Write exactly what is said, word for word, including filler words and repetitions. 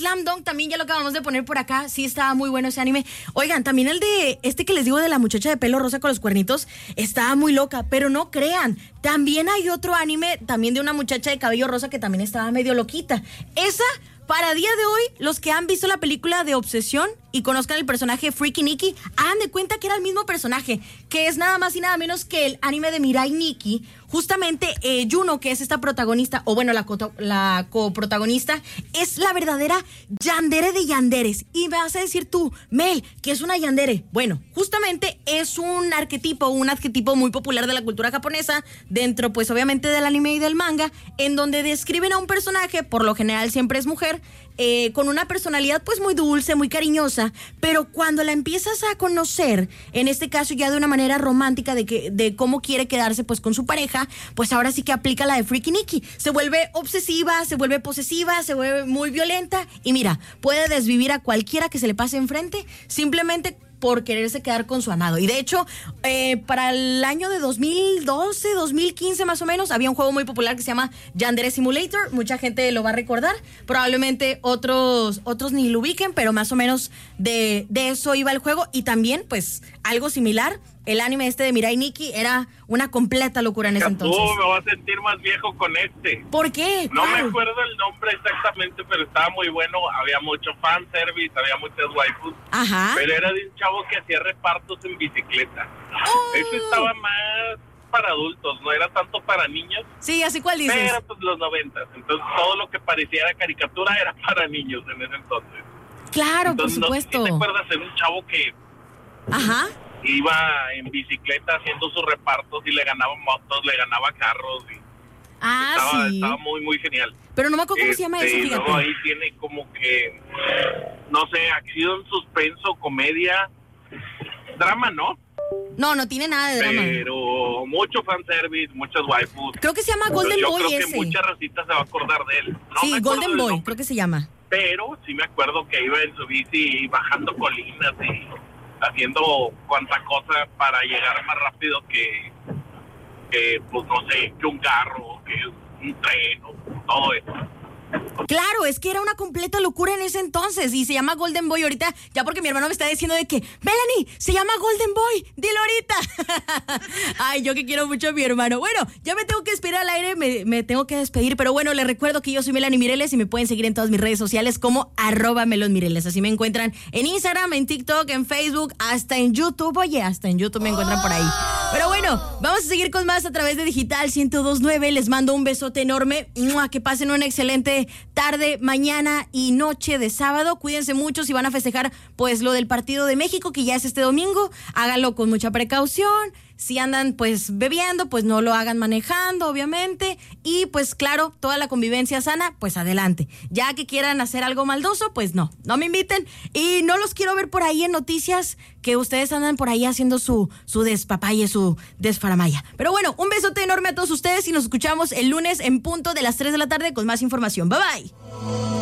Slam Dunk también ya lo acabamos de poner por acá. Sí, estaba muy bueno ese anime. Oigan, también el de este que les digo de la muchacha de pelo rosa con los cuernitos, estaba muy loca, pero no crean. También hay otro anime, también de una muchacha de cabello rosa que también estaba medio loquita. Esa, para día de hoy, los que han visto la película de Obsesión y conozcan el personaje Freaky Nikki, hagan de cuenta que era el mismo personaje, que es nada más y nada menos que el anime de Mirai Nikki. Justamente eh, Yuno, que es esta protagonista, o bueno, la, co- la coprotagonista, es la verdadera yandere de yanderes. Y me vas a decir tú, Mel, ¿qué es una yandere? Bueno, justamente es un arquetipo, un adjetivo muy popular de la cultura japonesa, dentro pues obviamente del anime y del manga, en donde describen a un personaje, por lo general siempre es mujer, eh, con una personalidad pues muy dulce, muy cariñosa, pero cuando la empiezas a conocer, en este caso ya de una manera romántica de que de cómo quiere quedarse pues con su pareja, pues ahora sí que aplica la de Freaky Nikki. Se vuelve obsesiva, se vuelve posesiva, se vuelve muy violenta y mira, puede desvivir a cualquiera que se le pase enfrente simplemente por quererse quedar con su amado. Y de hecho, eh, para el año de dos mil doce, dos mil quince más o menos, había un juego muy popular que se llama Yandere Simulator. Mucha gente lo va a recordar. Probablemente otros, otros ni lo ubiquen, pero más o menos de, de eso iba el juego. Y también, pues, algo similar. El anime este de Mirai Nikki era una completa locura en ese entonces. Tú me vas a sentir más viejo con este. ¿Por qué? No ¿Cuál? me acuerdo el nombre exactamente, pero estaba muy bueno. Había mucho fanservice, había muchas waifus. Ajá. Pero era de un chavo que hacía repartos en bicicleta. Oh. Ese estaba más para adultos, no era tanto para niños. Sí, así cuál dices. Pero pues los noventas. Entonces todo lo que pareciera caricatura era para niños en ese entonces. Claro, Entonces, por supuesto. ¿no te acuerdas de un chavo que Ajá. iba en bicicleta haciendo sus repartos y le ganaba motos, le ganaba carros? Y Ah, estaba, sí. estaba muy, muy genial. Pero no me acuerdo cómo se llama Este, eso, y fíjate. luego ahí tiene como que, no sé, acción, suspenso, comedia, drama, ¿no? No, no tiene nada de drama. Pero mucho fanservice, muchas waifus. Creo que se llama Golden Yo Boy creo que ese. mucha racita se va a acordar de él. No Sí, me acuerdo Golden del Boy, nombre, creo que se llama. pero sí me acuerdo que iba en su bici bajando colinas y haciendo cuanta cosa para llegar más rápido que, que pues no sé, que un carro, que un tren o todo eso. Claro, es que era una completa locura en ese entonces y se llama Golden Boy ahorita, ya porque mi hermano me está diciendo de que, Melanie, se llama Golden Boy, dilo ahorita. Ay, yo que quiero mucho a mi hermano. Bueno, ya me tengo que despedir al aire, me, me tengo que despedir, pero bueno, les recuerdo que yo soy Melanie Mireles y me pueden seguir en todas mis redes sociales como arroba Melon Mireles. Así me encuentran en Instagram, en TikTok, en Facebook, hasta en YouTube. Oye, hasta en YouTube me encuentran por ahí. Pero bueno, vamos a seguir con más a través de Digital ciento dos punto nueve. Les mando un besote enorme. ¡Mua! Que pasen una excelente tarde, mañana y noche de sábado. Cuídense mucho si van a festejar pues lo del partido de México, que ya es este domingo. Háganlo con mucha precaución. Si andan pues bebiendo, pues no lo hagan manejando, obviamente. Y pues claro, toda la convivencia sana, pues adelante. Ya que quieran hacer algo maldoso, pues no, no me inviten. Y no los quiero ver por ahí en noticias que ustedes andan por ahí haciendo su, su despapalle, su desfaramaya. Pero bueno, un besote enorme a todos ustedes y nos escuchamos el lunes en punto de las tres de la tarde con más información. Bye bye.